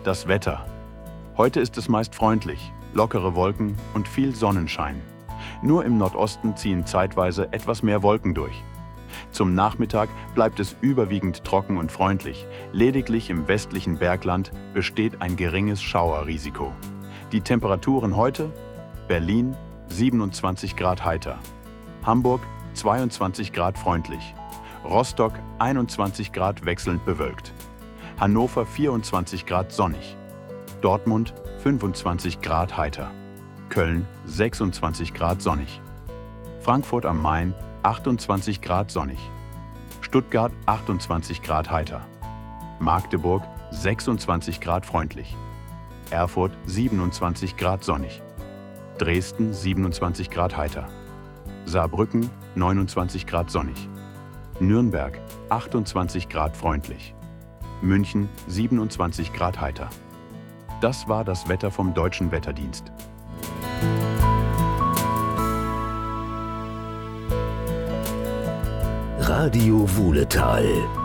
Das Wetter. Heute ist es meist freundlich, lockere Wolken und viel Sonnenschein. Nur im Nordosten ziehen zeitweise etwas mehr Wolken durch. Zum Nachmittag bleibt es überwiegend trocken und freundlich. Lediglich im westlichen Bergland besteht ein geringes Schauerrisiko. Die Temperaturen heute: Berlin 27 Grad heiter, Hamburg 22 Grad freundlich, Rostock 21 Grad wechselnd bewölkt, Hannover 24 Grad sonnig, Dortmund 25 Grad heiter, Köln 26 Grad sonnig, Frankfurt am Main 28 Grad sonnig, Stuttgart 28 Grad heiter, Magdeburg 26 Grad freundlich, Erfurt 27 Grad sonnig, Dresden 27 Grad heiter, Saarbrücken 29 Grad sonnig, Nürnberg 28 Grad freundlich, München 27 Grad heiter. Das war das Wetter vom Deutschen Wetterdienst. Radio Wuhletal.